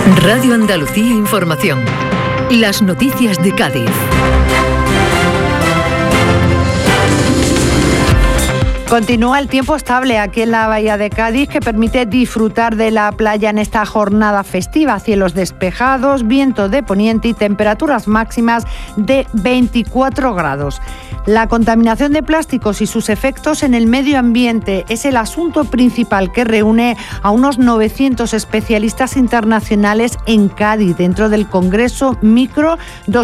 Radio Andalucía Información. Las noticias de Cádiz. Continúa el tiempo estable aquí en la Bahía de Cádiz, que permite disfrutar de la playa en esta jornada festiva. Cielos despejados, viento de poniente y temperaturas máximas de 24 grados. La contaminación de plásticos y sus efectos en el medio ambiente es el asunto principal que reúne a unos 900 especialistas internacionales en Cádiz dentro del Congreso Micro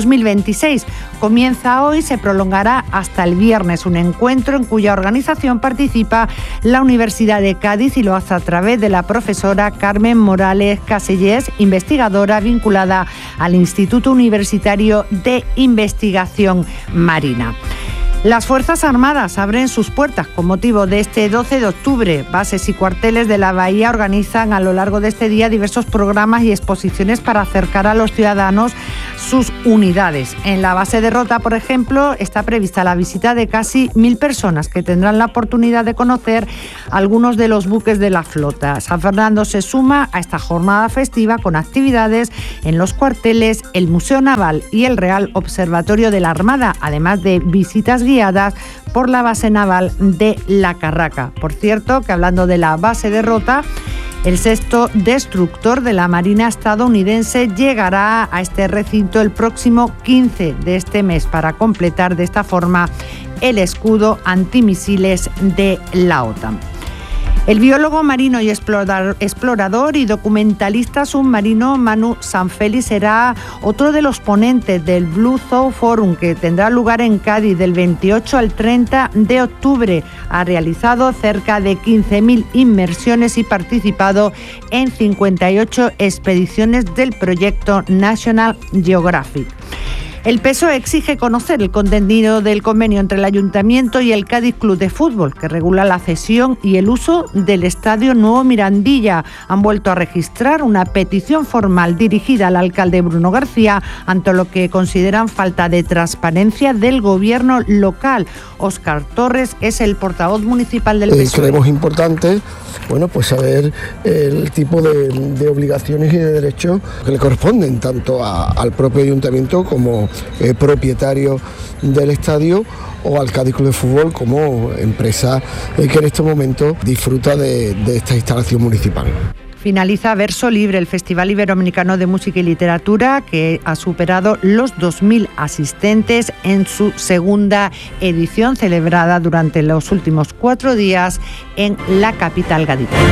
2026. Comienza hoy, se prolongará hasta el viernes, un encuentro en cuya organización participa la Universidad de Cádiz y lo hace a través de la profesora Carmen Morales Casellés, investigadora vinculada al Instituto Universitario de Investigación Marina. Las Fuerzas Armadas abren sus puertas con motivo de este 12 de octubre. Bases y cuarteles de la Bahía organizan a lo largo de este día diversos programas y exposiciones para acercar a los ciudadanos sus unidades. En la base de Rota, por ejemplo, está prevista la visita de casi 1.000 personas que tendrán la oportunidad de conocer algunos de los buques de la flota. San Fernando se suma a esta jornada festiva con actividades en los cuarteles, el Museo Naval y el Real Observatorio de la Armada, además de visitas guiadas por la base naval de La Carraca. Por cierto, que hablando de la base de Rota, el 6º destructor de la Marina estadounidense llegará a este recinto el próximo 15 de este mes para completar de esta forma el escudo antimisiles de la OTAN. El biólogo marino y explorador y documentalista submarino Manu Sanfeli será otro de los ponentes del Blue Zoo Forum, que tendrá lugar en Cádiz del 28 al 30 de octubre. Ha realizado cerca de 15.000 inmersiones y participado en 58 expediciones del proyecto National Geographic. El PSOE exige conocer el contenido del convenio entre el Ayuntamiento y el Cádiz Club de Fútbol, que regula la cesión y el uso del Estadio Nuevo Mirandilla. Han vuelto a registrar una petición formal dirigida al alcalde Bruno García ante lo que consideran falta de transparencia del gobierno local. Óscar Torres es el portavoz municipal del PSOE. Creemos importante pues saber el tipo de obligaciones y de derechos que le corresponden tanto al propio ayuntamiento como propietario del estadio o al Cádiz Club de Fútbol como empresa que en estos momentos disfruta de esta instalación municipal. Finaliza Verso Libre, el Festival Iberoamericano de Música y Literatura, que ha superado los 2.000 asistentes en su segunda edición, celebrada durante los últimos 4 días en la capital gaditana.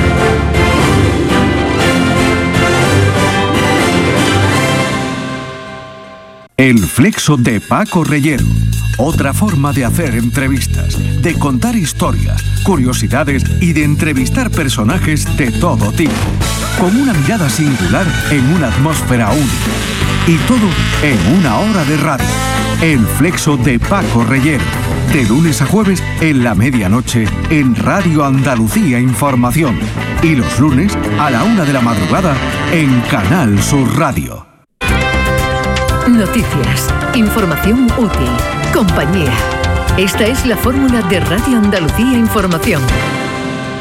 El Flexo de Paco Reyero. Otra forma de hacer entrevistas, de contar historias, curiosidades y de entrevistar personajes de todo tipo. Con una mirada singular en una atmósfera única. Y todo en una hora de radio. El Flexo de Paco Reyero. De lunes a jueves en la medianoche en Radio Andalucía Información. Y los lunes a la 1 de la madrugada en Canal Sur Radio. Noticias, información útil, compañía. Esta es la fórmula de Radio Andalucía Información.